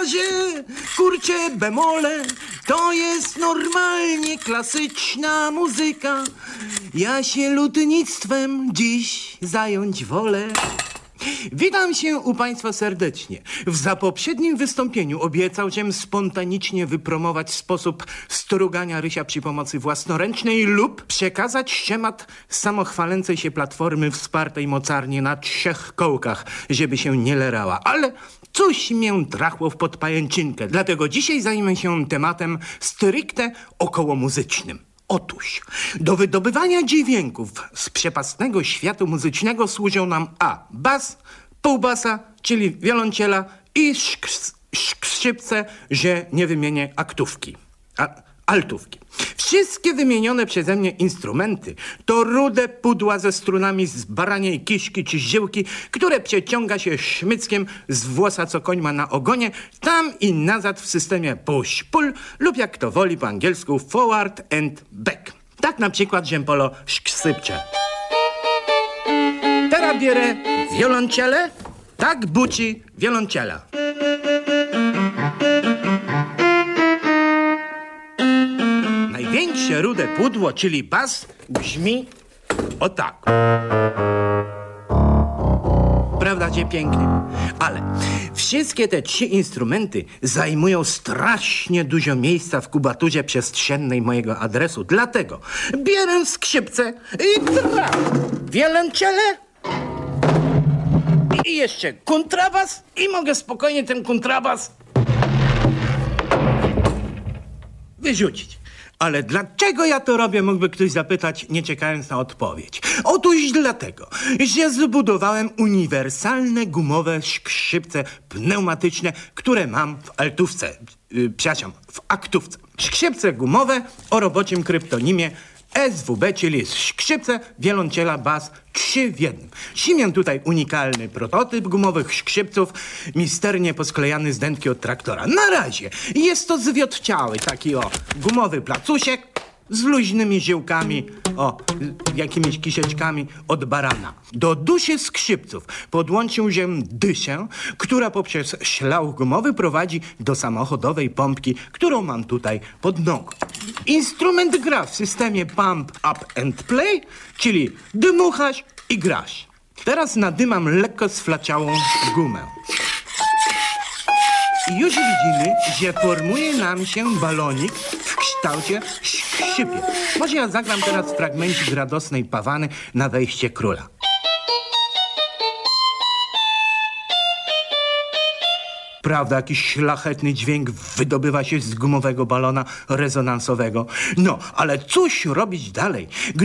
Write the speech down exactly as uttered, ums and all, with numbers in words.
razie, kurczę, bemole, to jest normalnie klasyczna muzyka. Ja się lutnictwem dziś zająć wolę. Witam się u państwa serdecznie. W zapoprzednim wystąpieniu obiecał się spontanicznie wypromować sposób strugania rysia przy pomocy własnoręcznej lub przekazać schemat samochwalącej się platformy wspartej mocarnie na trzech kołkach, żeby się nie lerała. Ale coś mię trachło w podpajęczynkę, dlatego dzisiaj zajmę się tematem stricte okołomuzycznym. Otóż do wydobywania dźwięków z przepastnego świata muzycznego służą nam a. bas, półbasa, czyli wioloncela i szk- skrzypce, że nie wymienię aktówki, a, altówki. Wszystkie wymienione przeze mnie instrumenty to rude pudła ze strunami z baraniej kiszki czy żyłki, które przeciąga się szmyckiem z włosa, co koń ma na ogonie, tam i nazad w systemie push-pull lub jak to woli po angielsku forward and back. Tak na przykład ziempolo skrzypcze. Teraz bierę wioloncelę, tak buci wioloncela. Największe rude pudło, czyli bas, brzmi o tak. Prawda, że pięknie? Ale wszystkie te trzy instrumenty zajmują strasznie dużo miejsca w kubaturze przestrzennej mojego adresu. Dlatego bierę skrzypce i gram wioloncelę i jeszcze kontrabas i mogę spokojnie ten kontrabas wyrzucić. Ale dlaczego ja to robię, mógłby ktoś zapytać, nie czekając na odpowiedź. Otóż dlatego, że zbudowałem uniwersalne gumowe skrzypce pneumatyczne, które mam w altówce, yy, przepraszam, w aktówce. Skrzypce gumowe o robocim kryptonimie S W B, czyli skrzypce, wioloncela, bas, trzy w jednym. Siemię tutaj unikalny prototyp gumowych skrzypców, misternie posklejany z dętki od traktora. Na razie jest to zwiotciały taki o gumowy placusiek z luźnymi żyłkami, o jakimiś kisieczkami od barana. Do duszy skrzypców podłączył się dyszę, która poprzez szlauch gumowy prowadzi do samochodowej pompki, którą mam tutaj pod nogą. Instrument gra w systemie pump up and play, czyli dmuchasz i grasz. Teraz nadymam lekko sflaciałą gumę. I już widzimy, że formuje nam się balonik w kształcie skrzypie. Może ja zagram teraz fragmencik radosnej pawany na wejście króla. Prawda, jakiś szlachetny dźwięk wydobywa się z gumowego balona rezonansowego. No, ale cóż robić dalej,